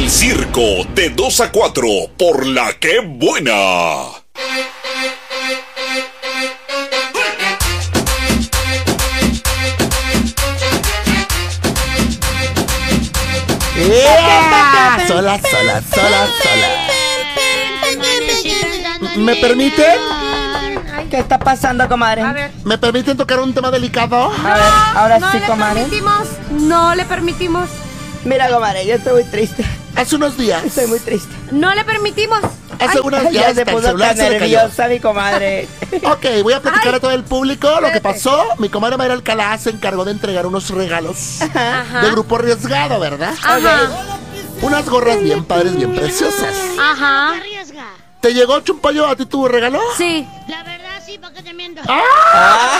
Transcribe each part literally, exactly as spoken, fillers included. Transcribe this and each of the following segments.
El circo de dos a cuatro por La Que Buena. Yeah. Sola, sola, sola, sola. ¿Me permiten? ¿Qué está pasando, comadre? A ver. ¿Me permiten tocar un tema delicado? A ver, ahora no sí, le comadre. permitimos, no le permitimos, Mira, comadre, yo estoy muy triste. Hace unos días. Estoy muy triste. no le permitimos. Hace Ay, unos Ya días se hasta el puso celular tan se le cayó. nerviosa mi comadre. Ok, voy a platicar Ay. a todo el público lo que pasó. Mi comadre Mayra Alcalá se encargó de entregar unos regalos Ajá. de Grupo Arriesgado, ¿verdad? Ajá. Unas gorras bien padres, bien preciosas. Ajá. Arriesga. ¿Te llegó, Chumpollo, a ti tu regalo? Sí. La verdad, sí, ¿para qué te miento? ¡Ah!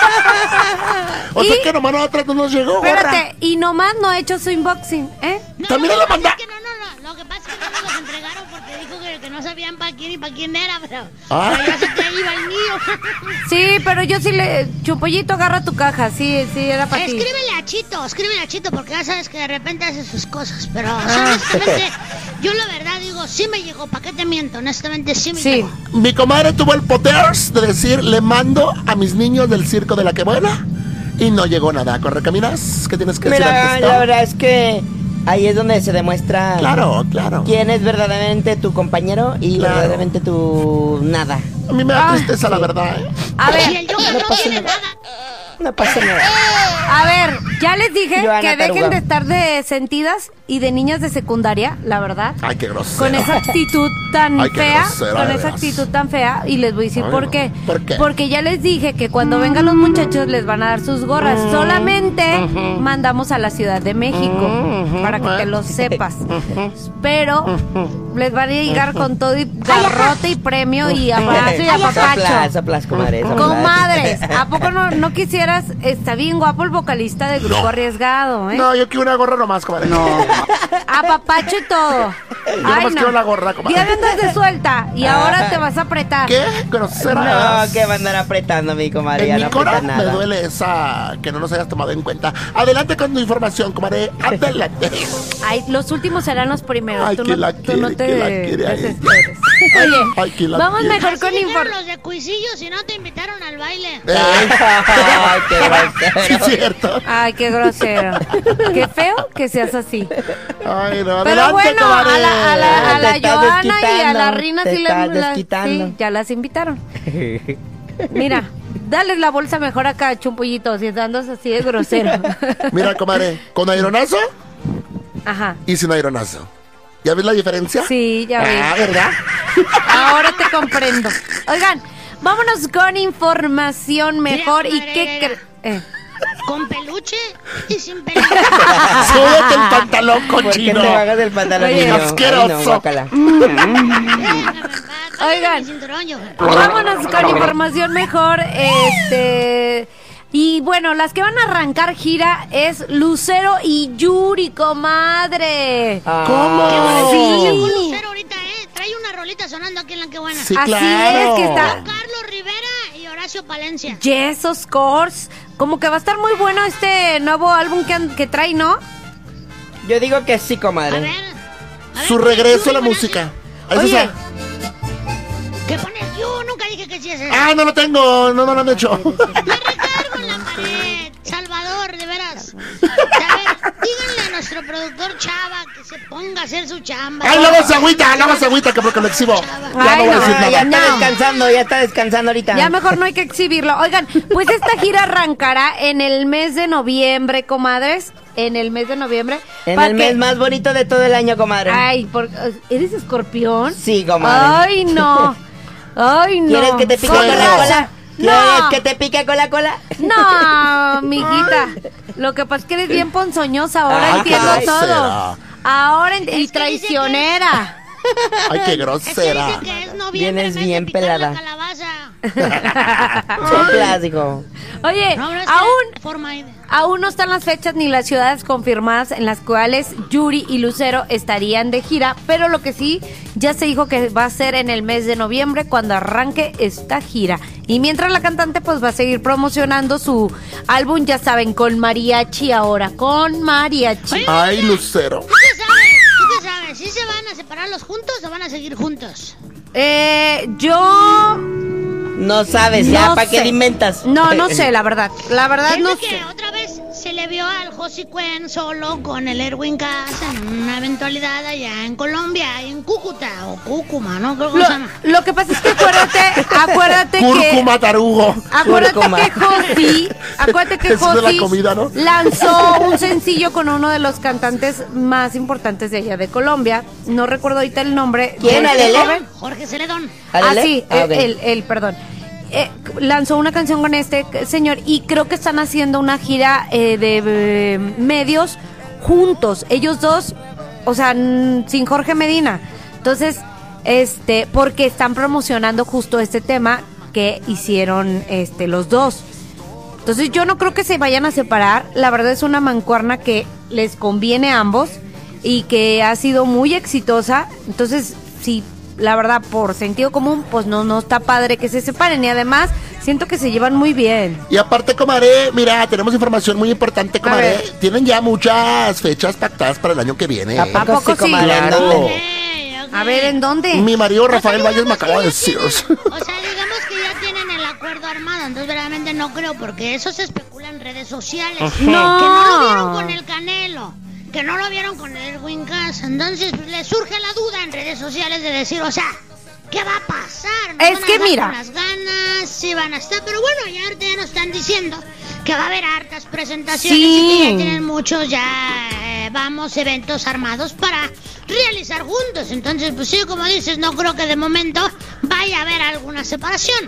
O sea ¿Y? que nomás a nosotros no nos llegó gorra. Espérate, y nomás no he hecho su unboxing, ¿eh? No, También no, la lo que manda- pasa es que no, no, no. Lo que pasa es que no nos los entregaron porque dijo que, que no sabían para quién y para quién era, pero, Ah. pero ya sé que ahí iba el mío. Sí, pero yo sí le... Chumpollito, agarra tu caja, sí, sí, era para ti. Escríbele a Chito, escríbele a Chito porque ya sabes que de repente hace sus cosas. Pero honestamente, yo la verdad digo, sí me llegó, ¿para qué te miento? Honestamente, sí me Sí. llegó. Mi comadre tuvo el poters de decir, le mando a mis niños del circo de La Que Buena. Y no llegó nada. ¿Correcaminas? ¿Qué tienes que decir Mira, antes, no? la verdad es que ahí es donde se demuestra Claro, claro. quién es verdaderamente tu compañero y Claro. verdaderamente tu nada. A mí me da Ah, tristeza, la verdad, ¿eh? A Y ver, el Joker no no, pasa tiene nada. nada. No pasa nada. a ver, ya les dije Joana que dejen Taruga. de estar de sentidas y de niñas de secundaria, la verdad. Ay, qué grosero. Con esa actitud tan Ay, qué fea, grosera, con de esa veras. actitud tan fea, y les voy a decir Ay, por no. qué. ¿Por qué? Porque ya les dije que cuando vengan los muchachos les van a dar sus gorras. Solamente mandamos a la Ciudad de México, para que te lo sepas. Pero les van a llegar con todo y garrote y premio y abrazo y Soplas, apapacho. soplas, comadre. soplas. Comadres, ¿a poco no, no quisieras? Está bien guapo el vocalista de Grupo No. Arriesgado, ¿eh? No, yo quiero una gorra nomás, comadre. No. Apapacho y todo. Yo nomás quiero la gorra, comadre. Ya andas de suelta y ahora te vas a apretar. ¿Qué? Grosera. No, que va a andar apretando mi comadre. Ya En mi no cora aprieta me nada. duele esa que no nos hayas tomado en cuenta. Adelante con tu información, comadre. Adelante. Ay, los últimos serán los primeros. Ay, tú ¿quién no, la tú quiere? no te ¿Quién la quiere ahí? desesperes. Oye, Ay, ¿quién la vamos quiere? mejor Así con dijeron información. los de Cuisillos y no te invitaron al baile. Eh, Ay, qué sí, grosero. es cierto. Ay, qué grosero. Qué feo que seas así. Ay, no. Pero Adelante, bueno, comadre. a la, a la, a Te la estás Joana y a desquitando, la Rina te sí, le, estás la- desquitando. sí, ya las invitaron. Mira, dale la bolsa mejor acá, Chumpollito, si andas así de grosero. Mira, comadre, con aeronazo Ajá. y sin aeronazo. ¿Ya ves la diferencia? Sí, ya ves. Ah, ¿verdad? Ahora te comprendo. Oigan, vámonos con información mejor. Mira, ¿Y comadre, qué mira. cre- eh. Con peluche y sin peluche. Súbete el pantalón, ¿Por qué cochino. te bajas del pantalón, Oye, niño? asqueroso. Ay, no, guácala. Oigan. Oigan. Vámonos con información mejor. Este. Y bueno, las que van a arrancar gira es Lucero y Yuri, comadre. ¿Cómo? Sí. Lucero ahorita, ¿eh? Trae una rolita sonando aquí en la que buena. Sí, Así claro. es que está. Carlos Rivera y Horacio Palencia. Yes, of course. Como que va a estar muy bueno este nuevo álbum que, an- que trae, ¿no? Yo digo que sí, A comadre. ver. a ver, Su pon el regreso a Yuri, la buena, música. Esa Oye. es- ¿Qué pones yo? Nunca dije que sí es eso. Ah, no lo tengo. No, no lo han hecho. Me recargo en la pared. Salvador, de veras. A ver, díganle a nuestro productor Chava que se ponga a hacer su chamba. Ay, luego se agüita, luego se agüita que porque lo exhibo. Ya Ay, no voy a no. decir Ah, ya nada. está No. descansando, ya está descansando ahorita. Ya mejor no hay que exhibirlo. Oigan, pues esta gira arrancará en el mes de noviembre, comadres. En el mes de noviembre. En pa' el que- mes más bonito de todo el año, comadre. Ay, por- ¿eres escorpión? Sí, comadre. Ay, no. Ay, no. ¿Quieres que te pique Fuego. con la cola? ¿Quieres No. que te pique con la cola? No, mijita. Lo que pasa es que eres bien ponzoñosa. Ahora Ay, entiendo qué todo. grosera. Ahora ent- y que dice que- traicionera. Ay, qué Es que grosera. dicen que es noviembre, Vienes mes de bien picar pelada. la calabaza. Soplas, hijo. Oye, No, no, es que aún forma ahí de- Aún no están las fechas ni las ciudades confirmadas en las cuales Yuri y Lucero estarían de gira, pero lo que sí ya se dijo que va a ser en el mes de noviembre cuando arranque esta gira. Y mientras la cantante pues va a seguir promocionando su álbum, ya saben, con mariachi ahora, con mariachi. Oye, Ay, Lucero. ¿Tú qué sabes? ¿Tú qué sabes? ¿Sí separarlos juntos o van a seguir juntos? Eh, yo... No sabes, ya, No ¿para qué sé. le inventas? No, no sé, la verdad. La verdad Siento no que sé. otra vez se le vio al Josie Cuen solo con el Erwin Cass en una eventualidad allá en Colombia, en Cúcuta o Cúcuma, ¿no? Creo que Lo, se llama. lo que pasa es que acuérdate, acuérdate que... Cúrcuma, tarugo. Acuérdate Cúrcuma. que Josie, acuérdate que Eso de la Josie comida, ¿no? lanzó un sencillo con uno de los cantantes más importantes de allá de Colombia. No recuerdo ahorita el nombre. ¿Quién, de este Alele? joven. Jorge Celedón. Ah, ¿Alele? sí, Ah, eh, ok. el, el, perdón. Eh, lanzó una canción con este señor y creo que están haciendo una gira eh, de eh, medios juntos, ellos dos, o sea, n- sin Jorge Medina. Entonces, este, porque están promocionando justo este tema que hicieron este los dos. Entonces, yo no creo que se vayan a separar. La verdad es una mancuerna que les conviene a ambos y que ha sido muy exitosa. Entonces, sí, la verdad, por sentido común, pues no, no está padre que se separen. Y además, siento que se llevan muy bien. Y aparte, comadre, mira, tenemos información muy importante, comadre. ver. Tienen ya muchas fechas pactadas para el año que viene. ¿A poco, poco sí, sí? comadre? Claro. ¿Dónde? Ok, ok. A ver, ¿en dónde? Mi marido Rafael O sea, Valles me digamos acaba de que decir. ya tienen- O sea, digamos que ya tienen el acuerdo armado, entonces verdaderamente no creo, porque eso se especula en redes sociales. No. Que no lo vieron con el Canelo, que no lo vieron con el Erwin Cass. Entonces le surge la duda en redes sociales de decir, o sea, ¿qué va a pasar? ¿No Es van a que estar mira. con las ganas, sí van a estar, pero bueno, ya ahorita ya nos están diciendo que va a haber hartas presentaciones Sí. y que ya tienen muchos ya, eh, vamos, eventos armados para realizar juntos. Entonces, pues sí, como dices, no creo que de momento vaya a haber alguna separación.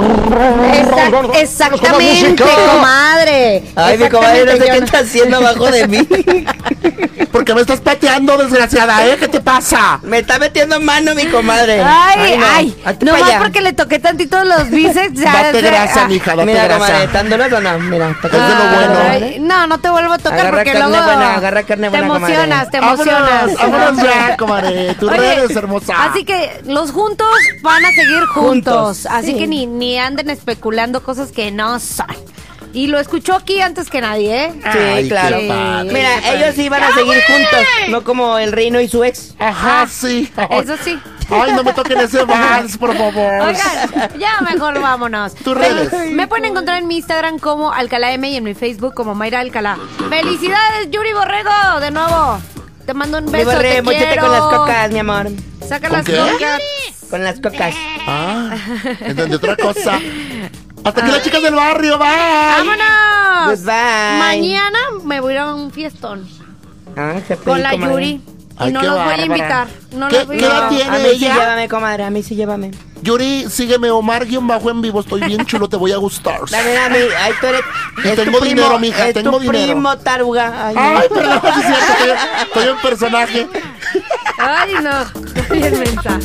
Exact- exactamente, comadre. Ay, mi comadre, no sé Exactamente, qué yo está haciendo abajo de mí. ¿Por qué me estás pateando, desgraciada, eh? ¿Qué te pasa? Me está metiendo mano mi comadre. Ay, no. ay, Hazte no pa' más allá. porque le toqué tantito los bíceps. ya Date sé, grasa, ah. mija, date Mira, comadre, grasa. ¿están duros o no? Mira, está Es de lo bueno. Ay, no, no te vuelvo a tocar Agarra porque carne luego buena, agarra carne te buena, comadre. emocionas, te emocionas. Vámonos, vámonos ya, comadre. Tus Oye, redes, hermosa. Así que los juntos van a seguir juntos. Juntos, Así sí. que ni, ni anden especulando cosas que no son. Y lo escuchó aquí antes que nadie, ¿eh? Sí, Ay, claro. qué padre. Mira, ellos sí van a seguir juntos, no como el reino y su ex. Ajá, sí. Eso sí. Ay, no me toquen ese vals, por favor. Oigan, ya mejor vámonos. Tus redes. Me pueden encontrar en mi Instagram como Alcalá M y en mi Facebook como Mayra Alcalá. ¡Felicidades, Yuri Borrego! De nuevo. Te mando un Mi beso, borre, te mochete quiero. con las cocas, mi amor. Saca ¿Con las qué? cocas. Con las cocas. Ah, entendí otra cosa. Hasta aquí las chicas del barrio, bye. ¡Vámonos! Goodbye. Mañana me voy a ir a un fiestón Ah, qué con la rico, madre. Yuri. Y Ay, no qué los voy a bárbara. invitar. No ¿Qué- los voy qué edad a tiene? A mí sí ella? llévame, comadre, a mí sí llévame. Yuri, sígueme Omar guión bajo en vivo. Estoy bien chulo, te voy a gustar. Dame, dame, ay, tú eres... Y es tu tengo primo, dinero, mija, es tengo tu dinero. primo, taruga. Ay, Ay, no. perdón, sí es cierto, estoy, estoy en personaje. Ay, no. Bien mensa.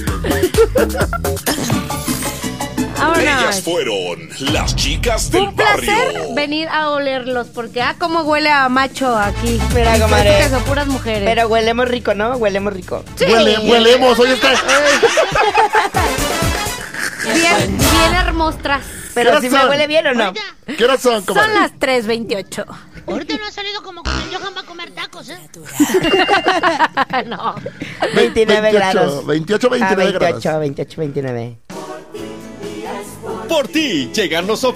Ellas Vámonos. fueron las chicas del Un placer barrio. venir a olerlos porque ah cómo huele a macho aquí. Mira, Y comadre. parece que son puras mujeres. Pero huelemos rico, ¿no? Huelemos rico. Sí. Huele, huelemos, oye, está. bien, bien hermosas. Pero ¿Qué si me son? huele bien o no. Ahorita, ¿Qué horas son, Son comadre? las tres veintiocho. ahorita no ha salido como con el Johan va a comer tacos, ¿eh? No. veintinueve grados. veintiocho, veintinueve Ah, grados. veintiocho, veintiocho, veintinueve. Por ti llegan los